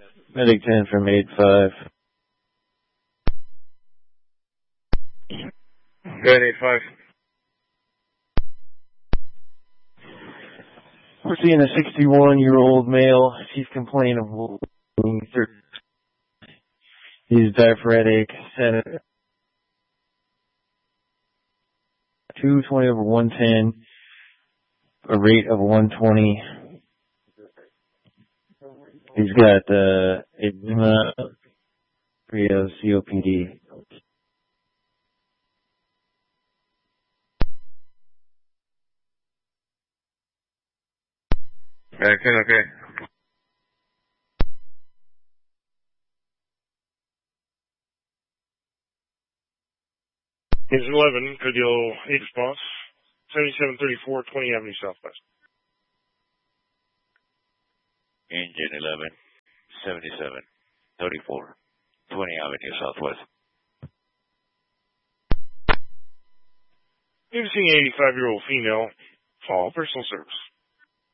Medic 10 from 8-5. Good, 8-5. We're seeing a 61-year-old male. Chief complaint of wounding. He's diaphoretic. 220/110. A rate of 120. He's got edema, COPD. Okay. Is 11, good deal, 8 response, 7734, 20 Avenue Southwest. Engine 11, 7734, 20 Avenue Southwest. You've seen an 85-year-old female, fall personal service.